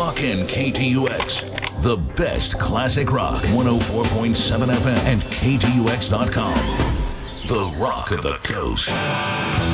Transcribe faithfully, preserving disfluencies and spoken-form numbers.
Rockin' K T U X. The best classic rock. one oh four point seven F M and K T U X dot com. The Rock of the Coast.